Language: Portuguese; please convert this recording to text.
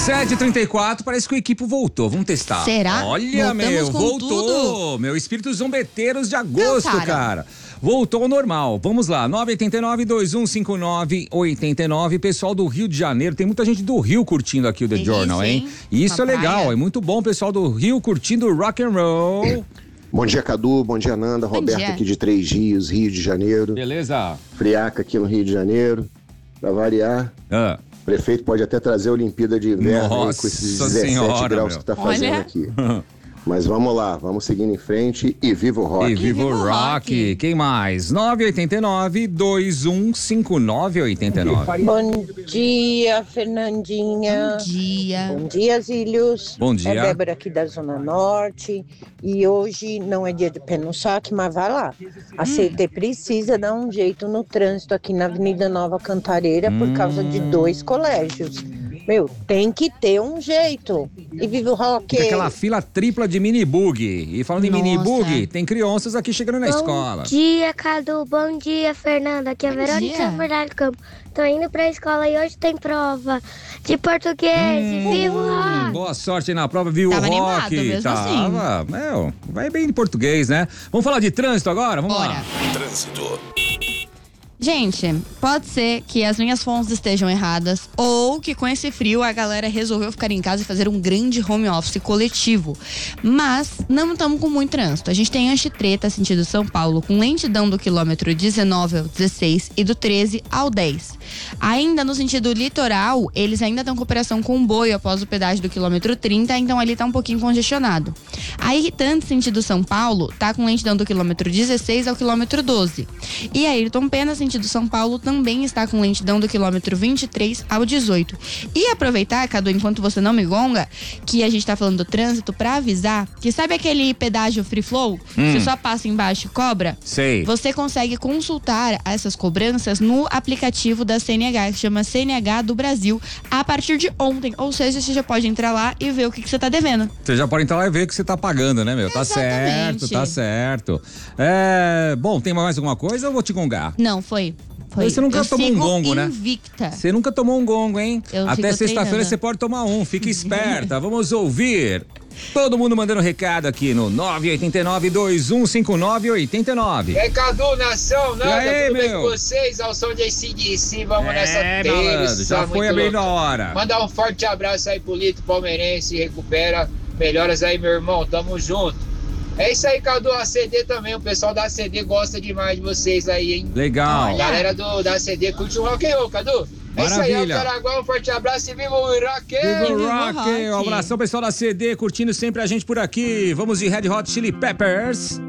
7h34, parece que o equipe voltou. Vamos testar. Será? Olha, Voltamos com voltou. tudo? Meu espírito zombeteiros de agosto, Não, cara. Voltou ao normal. Vamos lá, 989-2159-89. Pessoal do Rio de Janeiro, tem muita gente do Rio curtindo aqui o The Journal, hein? Isso é legal, é muito bom, pessoal do Rio curtindo rock and roll. Bom dia, Cadu. Bom dia, Nanda. Roberto aqui de Três Rios, Rio de Janeiro. Beleza. Friaca aqui no Rio de Janeiro. Pra variar. O prefeito pode até trazer a Olimpíada de Inverno aí, com esses 17 graus que tá fazendo aqui. Mas vamos lá, vamos seguindo em frente e viva o rock. E viva o rock. Quem mais? 989-2159-89. Bom dia, Fernandinha. Bom dia. Bom dia, Zílios. Bom dia. É Débora aqui da Zona Norte. E hoje não é dia de pé no saque, mas vai lá. A CT precisa dar um jeito no trânsito aqui na Avenida Nova Cantareira por causa de 2 colégios. Meu, tem que ter um jeito. E vive o rock. Fica aquela fila tripla de minibug. E falando em minibug, tem crianças aqui chegando na escola. Bom dia, Cadu. Bom dia, Fernanda. Aqui é a Verônica Bernardo Campo. Tô indo pra escola e hoje tem prova de português. Viva o rock. Boa sorte aí na prova, viu o rock. Animado, mesmo assim. Meu, vai bem de português, né? Vamos falar de trânsito agora? Vamos lá. Trânsito. Gente, pode ser que as minhas fontes estejam erradas ou que com esse frio a galera resolveu ficar em casa e fazer um grande home office coletivo. Mas não estamos com muito trânsito. A gente tem Anchieta, sentido São Paulo, com lentidão do quilômetro 19 ao 16 e do 13 ao 10. Ainda no sentido litoral, eles ainda estão com operação comboio após o pedágio do quilômetro 30, então ali tá um pouquinho congestionado. A Irritante, sentido São Paulo, tá com lentidão do quilômetro 16 ao quilômetro 12. E a Ayrton Pena, sentido São Paulo, também está com lentidão do quilômetro 23 ao 18. E aproveitar, Cadu, enquanto você não me gonga, que a gente tá falando do trânsito, pra avisar que sabe aquele pedágio free flow? Você só passa embaixo e cobra? Sei. Você consegue consultar essas cobranças no aplicativo da CNH, que chama CNH do Brasil, a partir de ontem. Ou seja, você já pode entrar lá e ver o que você tá devendo. Você já pode entrar lá e ver o que você tá pagando, né, meu? Exatamente. Tá certo. Bom, tem mais alguma coisa ou eu vou te gongar? Não, foi. Você nunca tomou um gongo, né? Invicta. Você nunca tomou um gongo, hein? Até sexta-feira você pode tomar um. Fica esperta. Vamos ouvir. Todo mundo mandando recado aqui no 989-2159-89. E aí, Cadu, nação, E aí, tudo bem meu? com vocês? Ao som de AC/DC, vamos nessa malandro, terça. já foi a bem na hora. Mandar um forte abraço aí pro Lito Palmeirense, recupera, melhoras aí, meu irmão, tamo junto. É isso aí, Cadu, a CD também, o pessoal da CD gosta demais de vocês aí, hein? Legal. A galera da CD curte o rock and roll, Cadu. É isso aí, Maravilha. Caraguá, um forte abraço e viva o rock! Viva o rock! Um abração, pessoal da CD, curtindo sempre a gente por aqui. Vamos de Red Hot Chili Peppers.